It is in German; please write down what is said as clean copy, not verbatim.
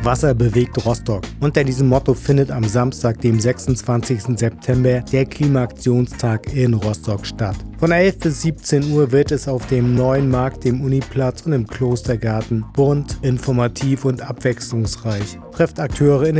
Wasser bewegt Rostock. Unter diesem Motto findet am Samstag, dem 26. September, der Klimaaktionstag in Rostock statt. Von 11 bis 17 Uhr wird es auf dem Neuen Markt, dem Uniplatz und im Klostergarten bunt, informativ und abwechslungsreich. Trefft Akteure in